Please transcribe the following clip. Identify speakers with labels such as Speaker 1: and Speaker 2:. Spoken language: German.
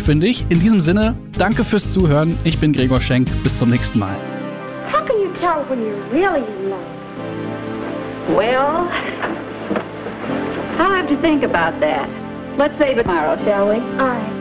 Speaker 1: finde ich. In diesem Sinne, danke fürs Zuhören. Ich bin Gregor Schenk. Bis zum nächsten Mal.
Speaker 2: How can you tell when you're really in love?
Speaker 3: Well, I'll have to think about that. Let's save it tomorrow, shall we?
Speaker 2: All right.